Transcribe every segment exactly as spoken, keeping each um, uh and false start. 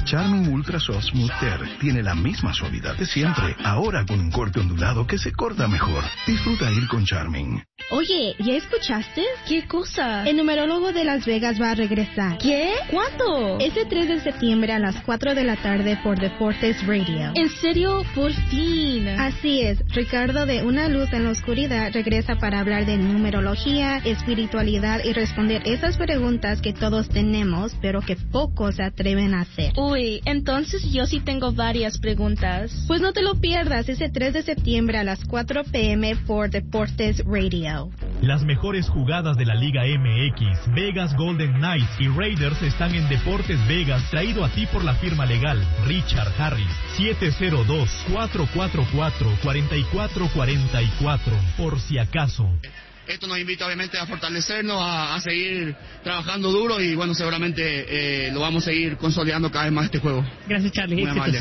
Charmin Ultra Soft Smooth Care tiene la misma suavidad de siempre, ahora con un corte ondulado que se corta mejor. Disfruta ir con Charmin. Oye, ¿ya escuchaste? ¿Qué cosa? El numerólogo de Las Vegas va a regresar. ¿Qué? ¿Cuándo? Este tres de septiembre a las cuatro de la tarde por Deportes Radio. ¿En serio? Por fin. Así es. Ricardo de Una Luz en la Oscuridad regresa para hablar de numerología, espiritualidad y responder esas preguntas que todos tenemos, pero que pocos se atreven a hacer. Uy, entonces yo sí tengo varias preguntas. Pues no te lo pierdas ese tres de septiembre a las cuatro p m por Deportes Radio. Las mejores jugadas de la Liga M X, Vegas Golden Knights y Raiders están en Deportes Vegas, traído a ti por la firma legal Richard Harris. siete cero dos, cuatro cuatro cuatro, cuatro cuatro cuatro cuatro, por si acaso. Esto nos invita obviamente a fortalecernos, a, a seguir trabajando duro y bueno, seguramente eh, lo vamos a seguir consolidando cada vez más este juego. Gracias, Charlie. Muy amable.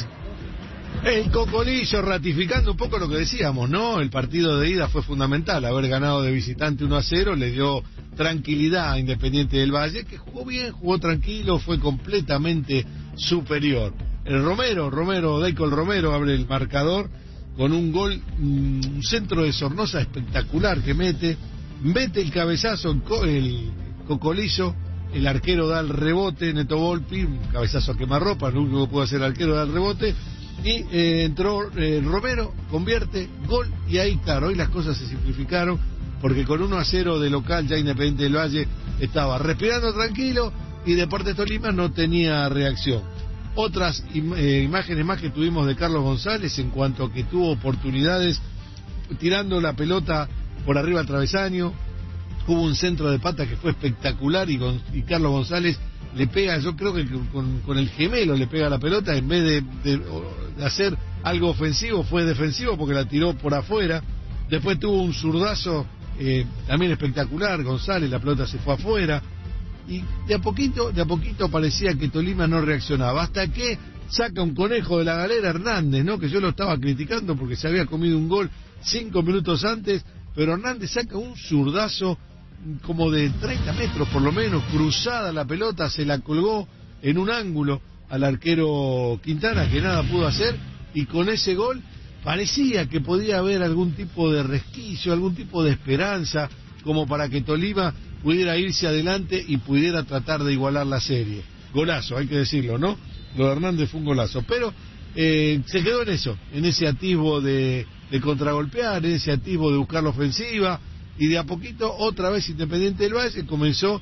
El Cocolillo ratificando un poco lo que decíamos, ¿no? El partido de ida fue fundamental, haber ganado de visitante uno a cero le dio tranquilidad a Independiente del Valle, que jugó bien, jugó tranquilo, fue completamente superior. El Romero, Romero, Deicol Romero abre el marcador con un gol, un centro de Sornosa espectacular que mete, mete el cabezazo, el Cocolillo, el arquero da el rebote, Neto Volpi, un cabezazo a quemarropa, lo único que puede hacer el arquero da el rebote, y eh, entró eh, Romero, convierte, gol, y ahí claro, hoy las cosas se simplificaron, porque con uno a cero de local ya Independiente del Valle estaba respirando tranquilo, y Deportes Tolima no tenía reacción. Otras im- eh, imágenes más que tuvimos de Carlos González en cuanto a que tuvo oportunidades tirando la pelota por arriba al travesaño, hubo un centro de pata que fue espectacular y, con, y Carlos González le pega, yo creo que con, con el gemelo le pega la pelota, en vez de, de, de hacer algo ofensivo fue defensivo porque la tiró por afuera. Después tuvo un zurdazo eh, también espectacular, González, la pelota se fue afuera, y de a poquito, de a poquito parecía que Tolima no reaccionaba, hasta que saca un conejo de la galera Hernández, ¿no? Que yo lo estaba criticando porque se había comido un gol cinco minutos antes, pero Hernández saca un zurdazo como de treinta metros por lo menos, cruzada la pelota, se la colgó en un ángulo al arquero Quintana, que nada pudo hacer, y con ese gol parecía que podía haber algún tipo de resquicio, algún tipo de esperanza, como para que Tolima pudiera irse adelante y pudiera tratar de igualar la serie. Golazo, hay que decirlo, ¿no? Lo de Hernández fue un golazo, pero eh, se quedó en eso, en ese atisbo de, de contragolpear, en ese atisbo de buscar la ofensiva, y de a poquito otra vez Independiente del Valle comenzó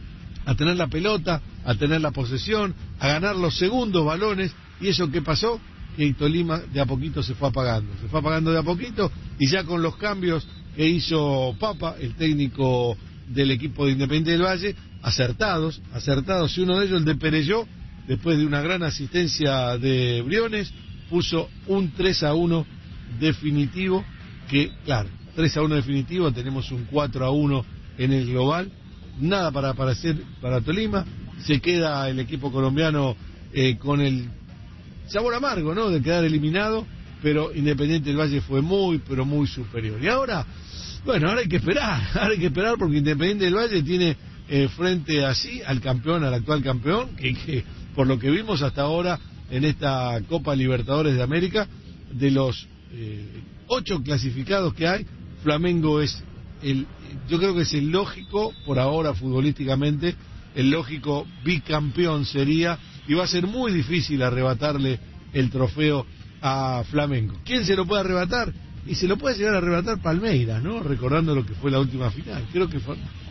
a tener la pelota, a tener la posesión, a ganar los segundos balones, y eso que pasó, que Tolima de a poquito se fue apagando, se fue apagando de a poquito, y ya con los cambios que hizo Papa, el técnico del equipo de Independiente del Valle, acertados, acertados, y uno de ellos, el de Perelló, después de una gran asistencia de Briones, puso un tres a uno definitivo, que claro, tres a uno definitivo, tenemos un cuatro a uno en el global, nada para aparecer para Tolima, se queda el equipo colombiano eh, con el sabor amargo, ¿no?, de quedar eliminado, pero Independiente del Valle fue muy, pero muy superior. Y ahora, bueno, ahora hay que esperar, ahora hay que esperar porque Independiente del Valle tiene eh, frente así al campeón, al actual campeón, que, que por lo que vimos hasta ahora en esta Copa Libertadores de América, de los eh, ocho clasificados que hay, Flamengo es el, yo creo que es el lógico, por ahora futbolísticamente, el lógico bicampeón sería, y va a ser muy difícil arrebatarle el trofeo a Flamengo. ¿Quién se lo puede arrebatar? Y se lo puede llegar a arrebatar Palmeiras, ¿no? Recordando lo que fue la última final. Creo que fue...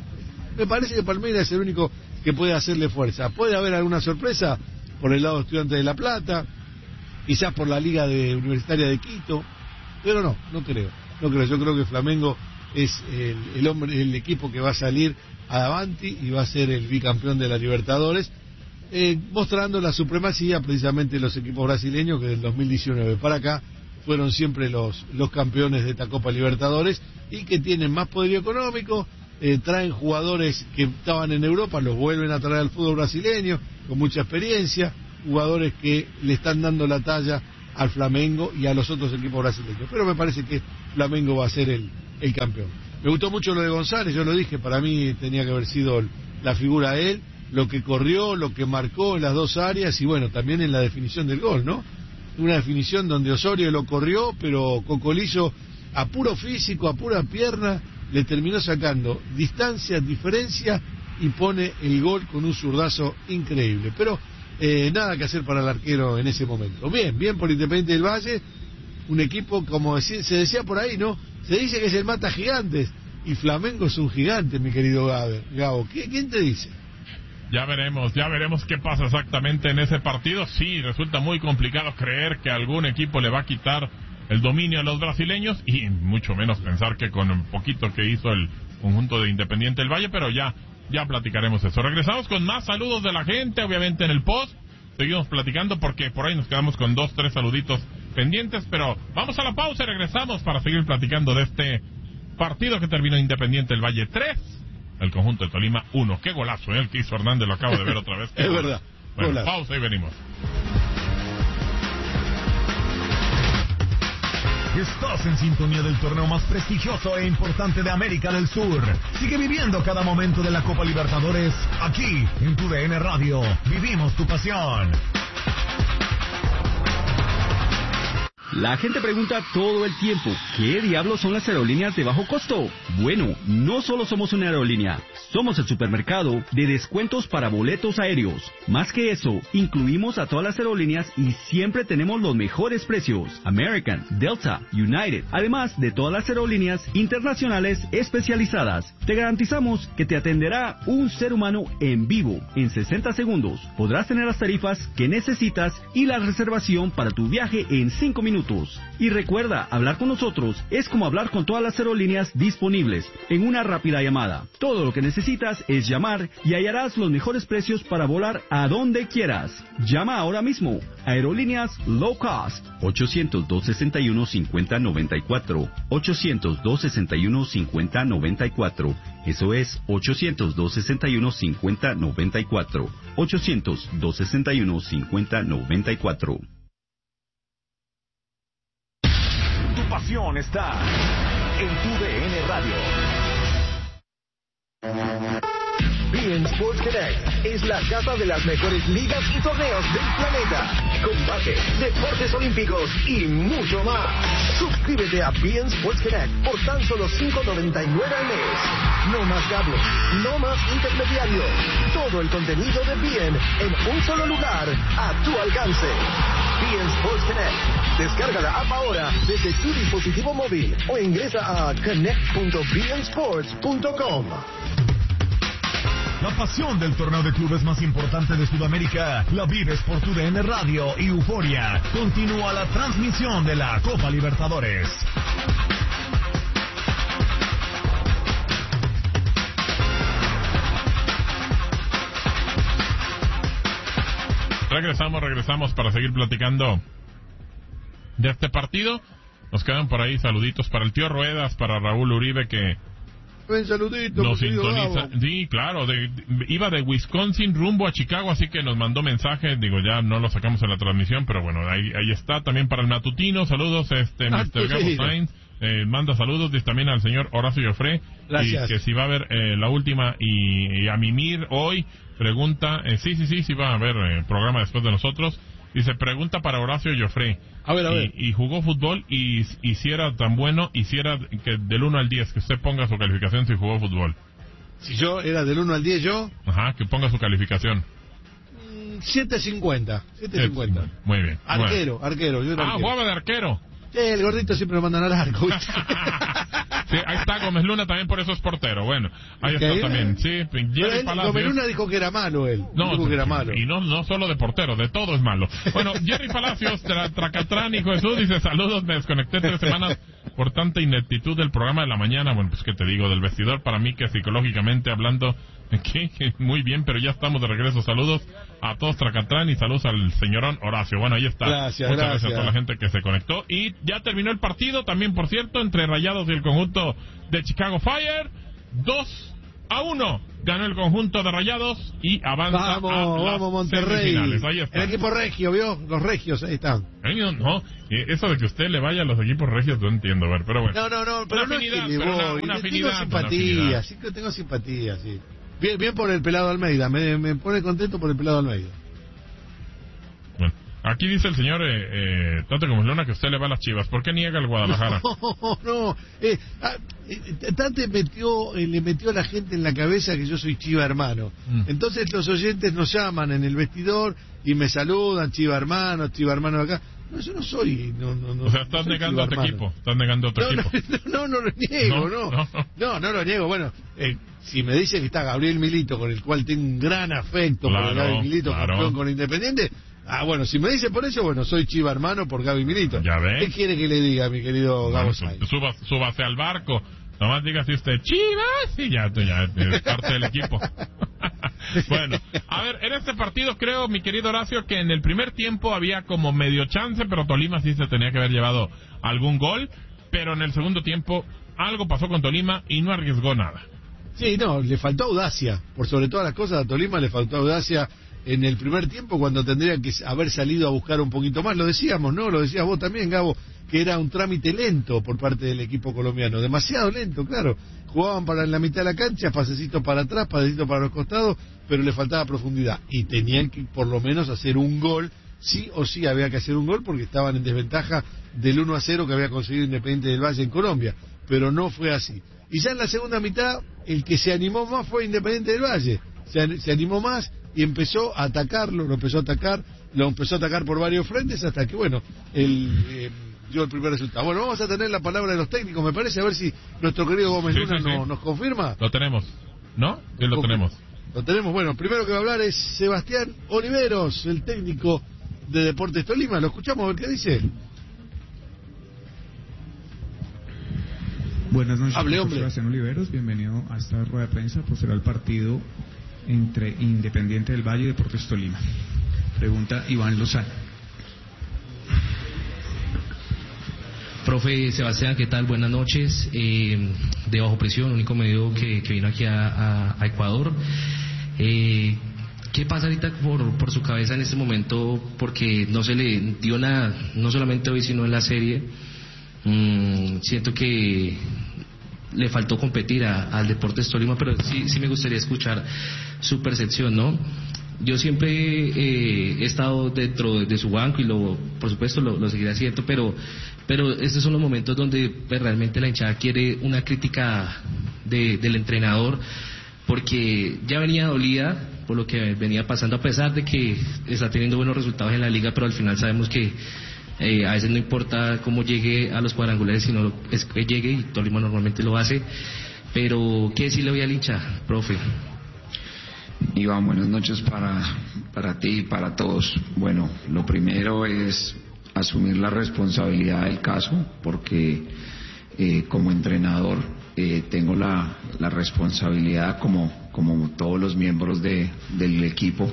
me parece que Palmeiras es el único que puede hacerle fuerza. Puede haber alguna sorpresa por el lado de Estudiantes de La Plata, quizás por la Liga de Universitaria de Quito, pero no, no creo. No creo, yo creo que Flamengo es el, el hombre, el equipo que va a salir adelante y va a ser el bicampeón de la Libertadores, eh, mostrando la supremacía precisamente de los equipos brasileños que del dos mil diecinueve para acá fueron siempre los, los campeones de esta Copa Libertadores y que tienen más poderío económico, eh, traen jugadores que estaban en Europa, los vuelven a traer al fútbol brasileño con mucha experiencia, jugadores que le están dando la talla al Flamengo y a los otros equipos brasileños, pero me parece que Flamengo va a ser el, el campeón. Me gustó mucho lo de González, yo lo dije, para mí tenía que haber sido la figura de él, lo que corrió, lo que marcó en las dos áreas y bueno, también en la definición del gol, ¿no? Una definición donde Osorio lo corrió, pero Cocolizo a puro físico, a pura pierna, le terminó sacando distancia, diferencia y pone el gol con un zurdazo increíble. Pero eh, nada que hacer para el arquero en ese momento. Bien, bien por Independiente del Valle, un equipo, como se decía por ahí, ¿no? Se dice que es el mata gigantes, y Flamengo es un gigante, mi querido Gabo. ¿Quién te dice? Ya veremos, ya veremos qué pasa exactamente en ese partido. Sí, resulta muy complicado creer que algún equipo le va a quitar el dominio a los brasileños y mucho menos pensar que con un poquito que hizo el conjunto de Independiente del Valle, pero ya, ya platicaremos eso. Regresamos con más saludos de la gente, obviamente en el post. Seguimos platicando porque por ahí nos quedamos con dos, tres saluditos pendientes, pero vamos a la pausa y regresamos para seguir platicando de este partido que terminó Independiente del Valle tres. El conjunto de Tolima, uno. Qué golazo, ¿eh? El que hizo Hernández, lo acabo de ver otra vez. Es verdad. Bueno, golazo. Pausa y venimos. Estás en sintonía del torneo más prestigioso e importante de América del Sur. Sigue viviendo cada momento de la Copa Libertadores aquí en tu D N Radio. Vivimos tu pasión. La gente pregunta todo el tiempo, ¿qué diablos son las aerolíneas de bajo costo? Bueno, no solo somos una aerolínea, somos el supermercado de descuentos para boletos aéreos. Más que eso, incluimos a todas las aerolíneas y siempre tenemos los mejores precios. American, Delta, United, además de todas las aerolíneas internacionales especializadas. Te garantizamos que te atenderá un ser humano en vivo en sesenta segundos. Podrás tener las tarifas que necesitas y la reservación para tu viaje en cinco minutos. Y recuerda, hablar con nosotros es como hablar con todas las aerolíneas disponibles en una rápida llamada. Todo lo que necesitas es llamar y hallarás los mejores precios para volar a donde quieras. Llama ahora mismo. Aerolíneas Low Cost. ochocientos, dos sesenta y uno, cincuenta noventa y cuatro. ochocientos, dos sesenta y uno, cincuenta noventa y cuatro. Eso es ochocientos, dos sesenta y uno, cincuenta noventa y cuatro. ochocientos, dos sesenta y uno, cincuenta noventa y cuatro. Tu pasión está en tu D N Radio. B N Sports Connect es la casa de las mejores ligas y torneos del planeta. Combate, deportes olímpicos y mucho más. Suscríbete a B N Sports Connect por tan solo cinco noventa y nueve al mes. No más cables, no más intermediarios. Todo el contenido de B N en un solo lugar, a tu alcance. B N Sports Connect. Descarga la app ahora desde tu dispositivo móvil o ingresa a connect punto b n sports punto com. La pasión del torneo de clubes más importante de Sudamérica la vives por tu D N Radio y Euforia. Continúa la transmisión de la Copa Libertadores. Regresamos, regresamos para seguir platicando de este partido. Nos quedan por ahí saluditos para el tío Ruedas, para Raúl Uribe, que buen saludito, nos sintoniza. Sí, claro, de, de, iba de Wisconsin rumbo a Chicago, así que nos mandó mensaje. Digo, ya no lo sacamos en la transmisión, pero bueno, ahí, ahí está. También para el matutino, saludos, este, ah, mister Gabo Sainz. Eh, manda saludos, dice también al señor Horacio Joffre. Gracias. Y que si va a haber eh, la última y, y a Mimir hoy, pregunta, eh, sí, sí, sí, sí va a haber eh, programa después de nosotros. Dice, pregunta para Horacio Joffre. A ver, a ver. Y, y jugó fútbol y, y si era tan bueno, y si era que del uno al diez, que usted ponga su calificación si jugó fútbol. Si yo era del uno al diez, yo... Ajá, que ponga su calificación. siete cincuenta. siete cincuenta. Muy bien. Arquero, bueno. arquero. Yo era ah, arquero. jugaba de arquero. Sí, el gordito siempre lo mandan al arco. Sí, ahí está Gómez Luna, también por eso es portero. Bueno, ahí okay, está también. Sí, Jerry Palacios. Gómez Luna dijo que era malo él. No, dijo que era malo. Y no, no solo de portero, de todo es malo. Bueno, Jerry Palacios, tra, Tracatrán, hijo de Jesús, dice, saludos, me desconecté tres semanas por tanta ineptitud del programa de la mañana. Bueno, pues qué te digo, del vestidor, para mí que psicológicamente hablando, ¿qué? Muy bien, pero ya estamos de regreso. Saludos a todos Tracatrán y saludos al señorón Horacio. Bueno, ahí está. Gracias, Muchas gracias. gracias a toda la gente que se conectó. Y ya terminó el partido, también por cierto, entre Rayados y el conjunto de Chicago Fire. dos a uno ganó el conjunto de Rayados y avanza vamos, a las vamos Monterrey. semifinales. Ahí está. El equipo regio, ¿vio? Los regios, ahí están. No, no, eso de que usted le vaya a los equipos regios no entiendo, a ver, pero bueno. No, no, no, pero una no afinidad, es que le pero voy. una, una tengo afinidad, simpatía, una afinidad. sí que tengo simpatía, sí. Bien, bien por el pelado Almeida, me, me pone contento por el pelado Almeida. Bueno, aquí dice el señor eh, eh, Tate Gómez Luna que usted le va a las Chivas. ¿Por qué niega el Guadalajara? No, no. Eh, ah, eh, Tate metió, eh, le metió a la gente en la cabeza que yo soy Chiva hermano. Mm. Entonces los oyentes nos llaman en el vestidor y me saludan, Chiva hermano, Chiva hermano de acá. No, yo no soy. No, no, no, o sea, estás no negando a tu equipo. Estás negando a tu no, equipo. No, no, no, no lo niego, no. No, No, no, no lo niego. Bueno, eh, si me dice que está Gabriel Milito, con el cual tengo un gran afecto claro, por Gabriel Milito, claro. campeón con Independiente. Ah, bueno, si me dice por eso, bueno, soy Chiva hermano por Gaby Milito. Ya ves. ¿Qué quiere que le diga, mi querido Gabo Sainz? Pues, suba, súbase al barco. Nomás diga si usted Chivas y ya, tú ya es parte del equipo. Bueno, a ver, en este partido creo, mi querido Horacio, que en el primer tiempo había como medio chance, pero Tolima sí se tenía que haber llevado algún gol, pero en el segundo tiempo algo pasó con Tolima y no arriesgó nada. Sí, no, le faltó audacia. Por sobre todas las cosas, a Tolima le faltó audacia en el primer tiempo cuando tendría que haber salido a buscar un poquito más. Lo decíamos, ¿no? Lo decías vos también, Gabo, que era un trámite lento por parte del equipo colombiano. Demasiado lento, claro. Jugaban para en la mitad de la cancha, pasecitos para atrás, pasecitos para los costados, pero le faltaba profundidad. Y tenían que por lo menos hacer un gol. Sí o sí había que hacer un gol porque estaban en desventaja del uno a cero que había conseguido Independiente del Valle en Colombia. Pero no fue así. Y ya en la segunda mitad, el que se animó más fue Independiente del Valle. Se, se animó más y empezó a atacarlo, lo empezó a atacar, lo empezó a atacar por varios frentes hasta que, bueno, el, eh, dio el primer resultado. Bueno, vamos a tener la palabra de los técnicos, me parece, a ver si nuestro querido Gómez sí, Luna sí, no, sí. nos confirma. Lo tenemos, ¿no? Sí, lo tenemos. Lo tenemos, bueno, primero que va a hablar es Sebastián Oliveros, el técnico de Deportes Tolima. Lo escuchamos, a ver qué dice. Buenas noches, Hable, hombre. Sebastián Oliveros, bienvenido a esta rueda de prensa posterior al partido entre Independiente del Valle y Deportes Tolima. Pregunta Iván Lozano. Profe Sebastián, ¿qué tal? Buenas noches. Eh, de bajo presión, único medio que, que vino aquí a, a, a Ecuador. Eh, ¿Qué pasa ahorita por, por su cabeza en este momento? Porque no se le dio nada, no solamente hoy, sino en la serie. Mm, siento que le faltó competir a, al Deportes Tolima, pero sí, sí me gustaría escuchar su percepción, ¿no? Yo siempre eh, he estado dentro de, de su banco y lo, por supuesto lo, lo seguiré haciendo, pero pero estos son los momentos donde pues, realmente la hinchada quiere una crítica de, del entrenador, porque ya venía dolida por lo que venía pasando, a pesar de que está teniendo buenos resultados en la liga, pero al final sabemos que Eh, a veces no importa cómo llegue a los cuadrangulares, sino es que llegue, y Tolima normalmente lo hace. Pero, ¿qué decirle hoy al hincha, profe? Iván, buenas noches para, para ti y para todos. Bueno, lo primero es asumir la responsabilidad del caso, porque eh, como entrenador eh, tengo la, la responsabilidad, como, como todos los miembros de, del equipo.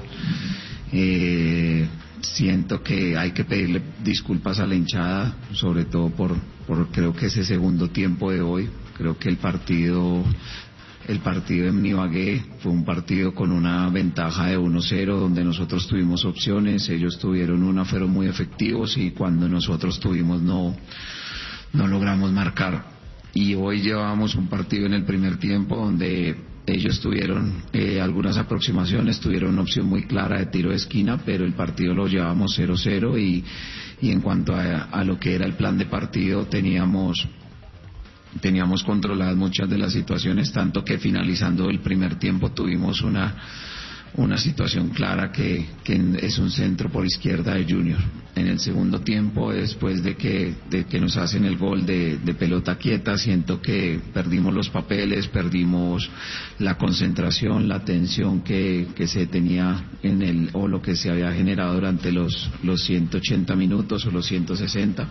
Eh, Siento que hay que pedirle disculpas a la hinchada, sobre todo por, por creo que ese segundo tiempo de hoy. Creo que el partido el partido en Ibagué fue un partido con una ventaja de uno cero, donde nosotros tuvimos opciones, ellos tuvieron una, fueron muy efectivos, y cuando nosotros tuvimos no, no logramos marcar. Y hoy llevamos un partido en el primer tiempo donde ellos tuvieron eh, algunas aproximaciones, tuvieron una opción muy clara de tiro de esquina, pero el partido lo llevamos cero cero, y, y en cuanto a, a lo que era el plan de partido teníamos teníamos controladas muchas de las situaciones, tanto que finalizando el primer tiempo tuvimos una una situación clara que, que es un centro por izquierda de Junior. En el segundo tiempo, después de que, de que nos hacen el gol de, de pelota quieta, siento que perdimos los papeles, perdimos la concentración, la atención que, que se tenía en el, o lo que se había generado durante los, los ciento ochenta minutos o los ciento sesenta.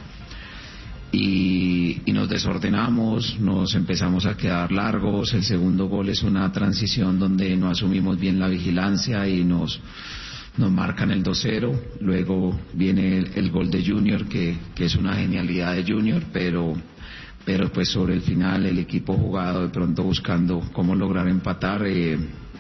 Y, y nos desordenamos, nos empezamos a quedar largos. El segundo gol es una transición donde no asumimos bien la vigilancia y nos, nos marcan el dos cero. Luego viene el, el gol de Junior, que, que es una genialidad de Junior, pero, pero pues sobre el final el equipo jugado de pronto buscando cómo lograr empatar, eh,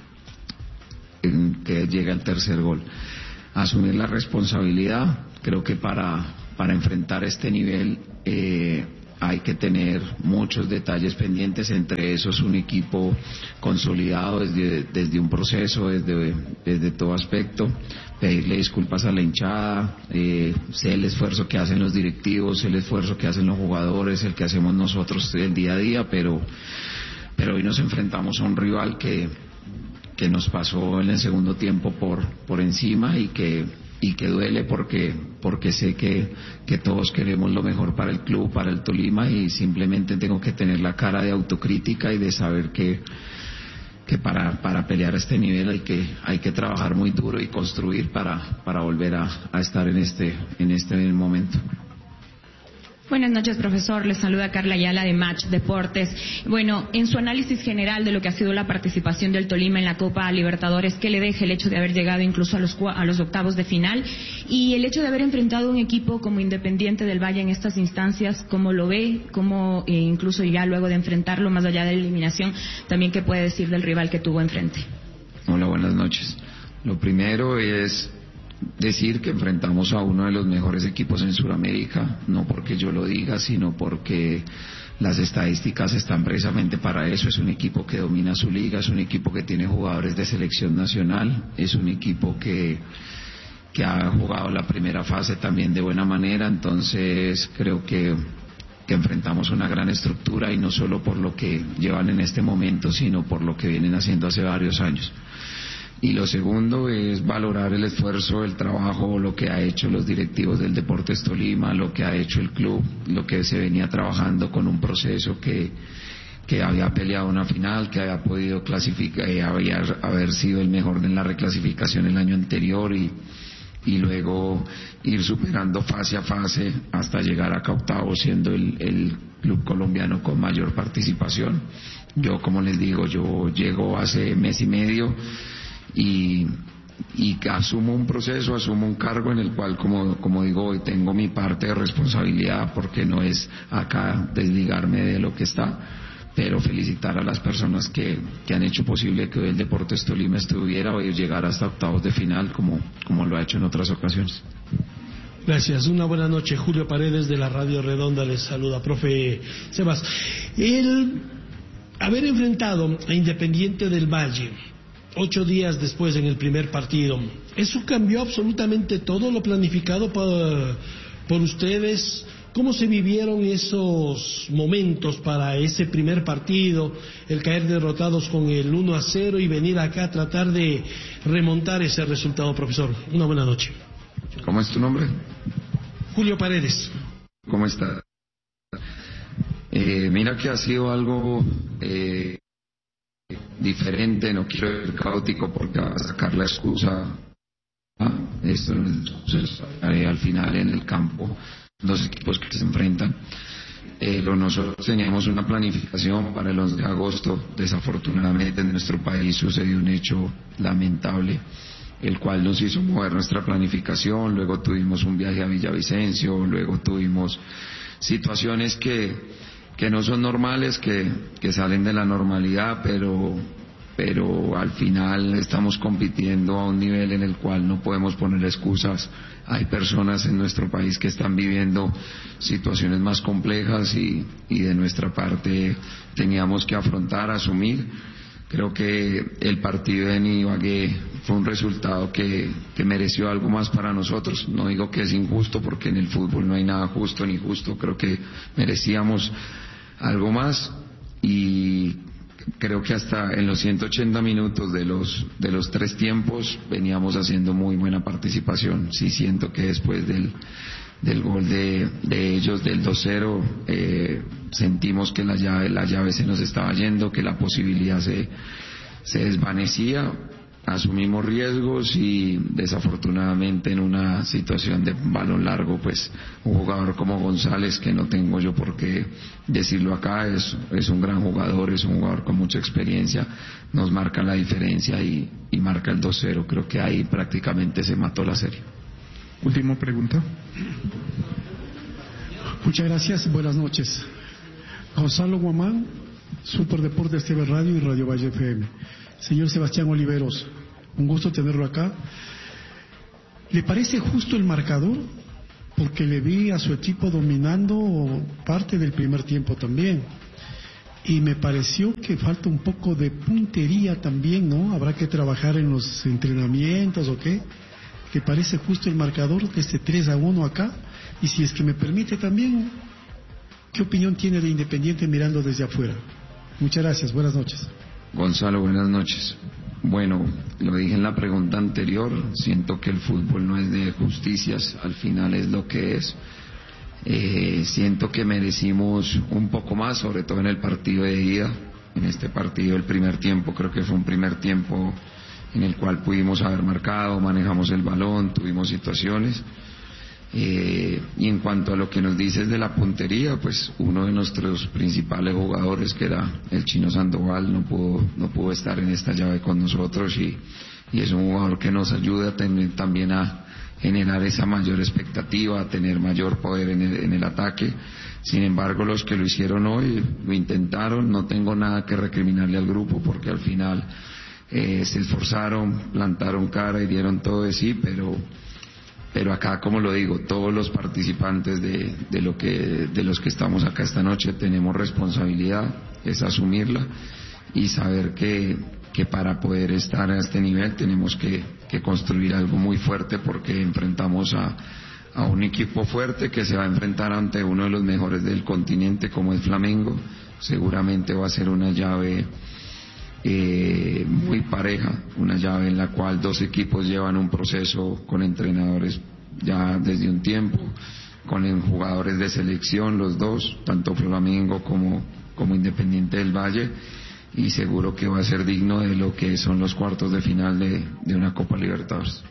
en que llega el tercer gol. Asumir la responsabilidad, creo que para... para enfrentar este nivel eh, hay que tener muchos detalles pendientes, entre esos un equipo consolidado desde, desde un proceso, desde, desde todo aspecto, pedirle disculpas a la hinchada, eh, sé el esfuerzo que hacen los directivos, sé el esfuerzo que hacen los jugadores, el que hacemos nosotros el día a día, pero, pero hoy nos enfrentamos a un rival que, que nos pasó en el segundo tiempo por, por encima y que y que duele porque porque sé que, que todos queremos lo mejor para el club, para el Tolima, y simplemente tengo que tener la cara de autocrítica y de saber que que para, para pelear a este nivel hay que hay que trabajar muy duro y construir para, para volver a, a estar en este en este momento. Buenas noches, profesor. Les saluda Carla Ayala de Match Deportes. Bueno, en su análisis general de lo que ha sido la participación del Tolima en la Copa Libertadores, ¿qué le deja el hecho de haber llegado incluso a los, a los octavos de final? Y el hecho de haber enfrentado a un equipo como Independiente del Valle en estas instancias, ¿cómo lo ve? ¿Cómo eh, incluso ya luego de enfrentarlo, más allá de la eliminación, también qué puede decir del rival que tuvo enfrente? Hola, buenas noches. Lo primero es decir que enfrentamos a uno de los mejores equipos en Sudamérica, no porque yo lo diga, sino porque las estadísticas están precisamente para eso. Es un equipo que domina su liga, es un equipo que tiene jugadores de selección nacional, es un equipo que, que ha jugado la primera fase también de buena manera, entonces creo que, que enfrentamos una gran estructura, y no solo por lo que llevan en este momento, sino por lo que vienen haciendo hace varios años. Y lo segundo es valorar el esfuerzo, el trabajo, lo que ha hecho los directivos del Deportes Tolima, lo que ha hecho el club, lo que se venía trabajando con un proceso que, que había peleado una final, que había podido clasificar, eh, había haber sido el mejor en la reclasificación el año anterior, y, y luego ir superando fase a fase hasta llegar a octavos, siendo el, el club colombiano con mayor participación. Yo, como les digo, yo llego hace mes y medio, y, y asumo un proceso, asumo un cargo en el cual, como, como digo hoy, tengo mi parte de responsabilidad, porque no es acá desligarme de lo que está, pero felicitar a las personas que, que han hecho posible que hoy el Deportes Tolima estuviera hoy, llegar hasta octavos de final como, como lo ha hecho en otras ocasiones. Gracias, una buena noche. Julio Paredes de la Radio Redonda les saluda. Profe Sebas, el haber enfrentado a Independiente del Valle ocho días después en el primer partido, ¿eso cambió absolutamente todo lo planificado por, por ustedes? ¿Cómo se vivieron esos momentos para ese primer partido, el caer derrotados con el uno a cero y venir acá a tratar de remontar ese resultado, profesor? Una buena noche. ¿Cómo es tu nombre? Julio Paredes. ¿Cómo está? Eh, mira que ha sido algo eh, diferente, no quiero ser caótico porque va a sacar la excusa. ¿Ah? Esto es al final en el campo, dos equipos que se enfrentan. Eh, lo, nosotros teníamos una planificación para el once de agosto, desafortunadamente en nuestro país sucedió un hecho lamentable, el cual nos hizo mover nuestra planificación. Luego tuvimos un viaje a Villavicencio, luego tuvimos situaciones que que no son normales, que, que salen de la normalidad, pero, pero al final estamos compitiendo a un nivel en el cual no podemos poner excusas. Hay personas en nuestro país que están viviendo situaciones más complejas y, y de nuestra parte teníamos que afrontar, asumir. Creo que el partido en Ibagué fue un resultado que, que mereció algo más para nosotros. No digo que es injusto, porque en el fútbol no hay nada justo ni justo. Creo que merecíamos algo más, y creo que hasta en los ciento ochenta minutos de los de los tres tiempos veníamos haciendo muy buena participación. Sí siento que después del del gol de, de ellos del dos cero eh, sentimos que la llave la llave se nos estaba yendo, que la posibilidad se se desvanecía. Asumimos riesgos y desafortunadamente en una situación de balón largo, pues un jugador como González, que no tengo yo por qué decirlo acá, es, es un gran jugador, es un jugador con mucha experiencia, nos marca la diferencia y, y marca el dos cero. Creo que ahí prácticamente se mató la serie. Última pregunta. Muchas gracias, buenas noches. Gonzalo Guamán, Superdeportes T V Radio y Radio Valle F M. Señor Sebastián Oliveros, un gusto tenerlo acá. ¿Le parece justo el marcador porque le vi a su equipo dominando parte del primer tiempo también. Y me pareció que falta un poco de puntería también, ¿no? Habrá que trabajar en los entrenamientos o qué. Que parece justo el marcador de este tres a uno acá. Y si es que me permite también, ¿qué opinión tiene de Independiente mirando desde afuera? Muchas gracias, buenas noches. Gonzalo, buenas noches. Bueno, lo dije en la pregunta anterior, siento que el fútbol no es de justicias, al final es lo que es. Eh, siento que merecimos un poco más, sobre todo en el partido de ida. En este partido, el primer tiempo, creo que fue un primer tiempo en el cual pudimos haber marcado, manejamos el balón, tuvimos situaciones. Eh, y en cuanto a lo que nos dices de la puntería, pues uno de nuestros principales jugadores, que era el Chino Sandoval, no pudo, no pudo estar en esta llave con nosotros, y, y es un jugador que nos ayuda a tener, también a generar esa mayor expectativa, a tener mayor poder en el, en el ataque. Sin embargo, los que lo hicieron hoy lo intentaron, no tengo nada que recriminarle al grupo, porque al final eh, se esforzaron, plantaron cara y dieron todo de sí, pero pero acá, como lo digo, todos los participantes de, de lo que de los que estamos acá esta noche tenemos responsabilidad, es asumirla y saber que que para poder estar a este nivel tenemos que, que construir algo muy fuerte, porque enfrentamos a, a un equipo fuerte que se va a enfrentar ante uno de los mejores del continente, como es Flamengo. Seguramente va a ser una llave eh, muy pareja, una llave en la cual dos equipos llevan un proceso con entrenadores ya desde un tiempo, con jugadores de selección los dos, tanto Flamengo como, como Independiente del Valle, y seguro que va a ser digno de lo que son los cuartos de final de, de una Copa Libertadores.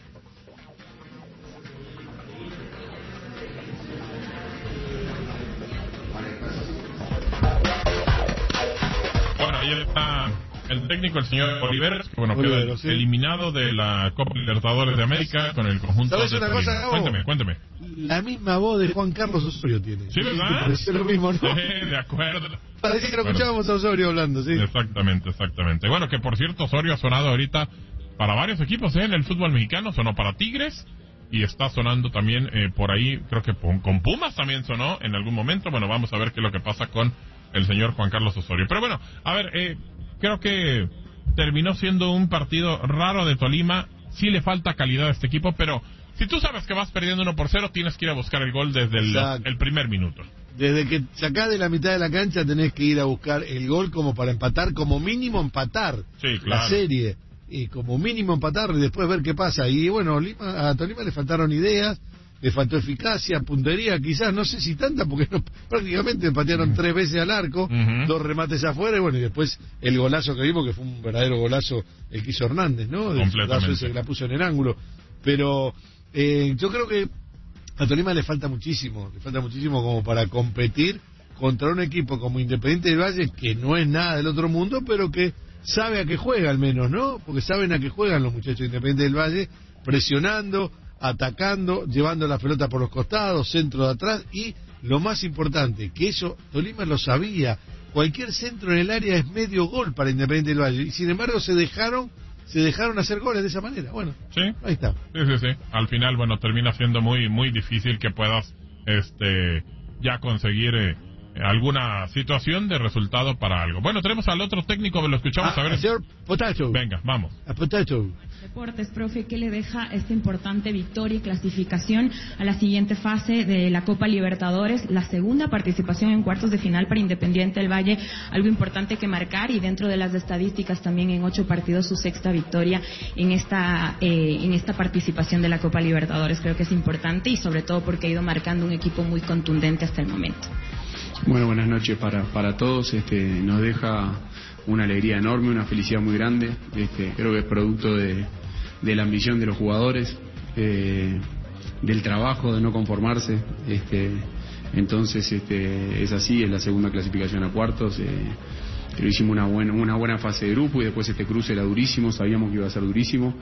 Bueno, ahí está el técnico, el señor Oliveros, que bueno, Olivero, quedó sí. eliminado de la Copa Libertadores de América con el conjunto ¿Sabes de una Tolima. cosa, Gabo? Cuénteme, cuénteme. La misma voz de Juan Carlos Osorio tiene. Sí, ¿verdad? Parece lo mismo, ¿no? Sí, de acuerdo. Parece que lo escuchábamos a Osorio hablando, sí. Exactamente, exactamente. Bueno, que por cierto, Osorio ha sonado ahorita para varios equipos, ¿eh? En el fútbol mexicano sonó para Tigres y está sonando también eh, por ahí, creo que con, con Pumas también sonó en algún momento. Bueno, vamos a ver qué es lo que pasa con el señor Juan Carlos Osorio. Pero bueno, a ver, eh, creo que terminó siendo un partido raro de Tolima. Sí le falta calidad a este equipo, pero si tú sabes que vas perdiendo uno por cero, tienes que ir a buscar el gol desde el, el primer minuto. Desde que sacás de la mitad de la cancha tenés que ir a buscar el gol como para empatar, como mínimo empatar sí, claro. la serie. Y como mínimo empatar y después ver qué pasa. Y bueno, Lima, a Tolima le faltaron ideas, le faltó eficacia, puntería, quizás, no sé si tanta, porque no, prácticamente patearon tres veces al arco, uh-huh. dos remates afuera, y bueno, y después el golazo que vimos, que fue un verdadero golazo el que hizo Hernández, ¿no? El golazo ese que la puso en el ángulo. Pero eh, yo creo que a Tolima le falta muchísimo, le falta muchísimo como para competir contra un equipo como Independiente del Valle, que no es nada del otro mundo, pero que sabe a qué juega al menos, ¿no? Porque saben a qué juegan los muchachos de Independiente del Valle, presionando, atacando, llevando la pelota por los costados, centro de atrás, y lo más importante, que eso Tolima lo sabía, cualquier centro en el área es medio gol para Independiente del Valle, y sin embargo se dejaron se dejaron hacer goles de esa manera. Bueno, sí, ahí está. Sí, sí, sí. Al final, bueno, termina siendo muy muy difícil que puedas este ya conseguir eh, alguna situación de resultado para algo. Bueno, tenemos al otro técnico, lo escuchamos ah, a ver. Señor Potato. Venga, vamos. A Potato. Deportes, profe, ¿qué le deja esta importante victoria y clasificación a la siguiente fase de la Copa Libertadores? La segunda participación en cuartos de final para Independiente del Valle, algo importante que marcar, y dentro de las estadísticas también en ocho partidos su sexta victoria en esta eh, en esta participación de la Copa Libertadores. Creo que es importante y sobre todo porque ha ido marcando un equipo muy contundente hasta el momento. Bueno, buenas noches para para todos. Este, nos deja una alegría enorme, una felicidad muy grande. Este, creo que es producto de, de la ambición de los jugadores, eh, del trabajo, de no conformarse. Este, entonces, este, es así, es la segunda clasificación a cuartos. Eh, pero hicimos una buena, una buena fase de grupo y después este cruce era durísimo, sabíamos que iba a ser durísimo.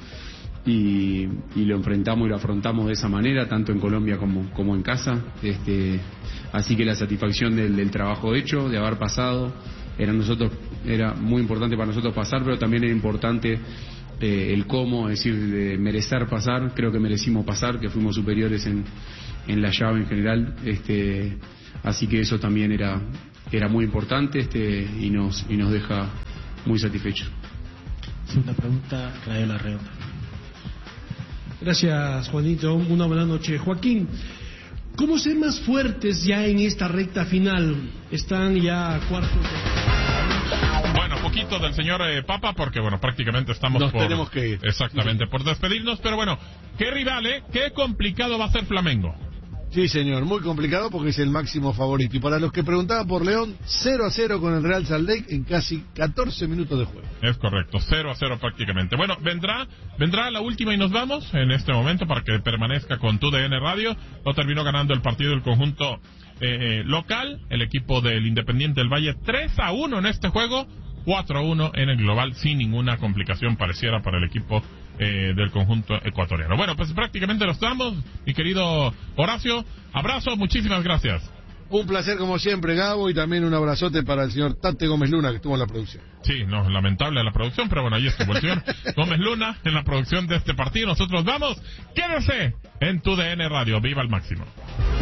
Y, y lo enfrentamos y lo afrontamos de esa manera, tanto en Colombia como, como en casa. Este, así que la satisfacción del, del trabajo hecho, de haber pasado, era nosotros era muy importante para nosotros pasar, pero también era importante eh, el cómo, es decir, de merecer pasar. Creo que merecimos pasar, que fuimos superiores en, en la llave en general. Este, así que eso también era, era muy importante este, y, nos, y nos deja muy satisfechos. Segunda pregunta, Radio La Redonda. Gracias, Juanito. Una buena noche. Joaquín, ¿cómo ser más fuertes ya en esta recta final? Están ya a cuartos de... Bueno, poquito del señor eh, Papa, porque bueno, prácticamente estamos Nos por... tenemos que ir. Exactamente, por despedirnos, pero bueno, qué rival, ¿eh? Qué complicado va a ser Flamengo. Sí, señor, muy complicado porque es el máximo favorito. Y para los que preguntaban por León, cero a cero con el Real Salt Lake en casi catorce minutos de juego. Es correcto, cero a cero prácticamente. Bueno, vendrá vendrá la última y nos vamos en este momento para que permanezca con tu D N Radio. Lo terminó ganando el partido del conjunto eh, local, el equipo del Independiente del Valle, tres a uno en este juego, cuatro a uno en el global, sin ninguna complicación pareciera para el equipo Eh, del conjunto ecuatoriano. Bueno, pues prácticamente lo estamos, mi querido Horacio. Abrazo, muchísimas gracias. Un placer como siempre, Gabo, y también un abrazote para el señor Tate Gómez Luna, que estuvo en la producción. Sí, no, lamentable la producción, pero bueno, ahí estuvo el señor Gómez Luna en la producción de este partido. Nosotros vamos, quédese en tu D N Radio. Viva al máximo.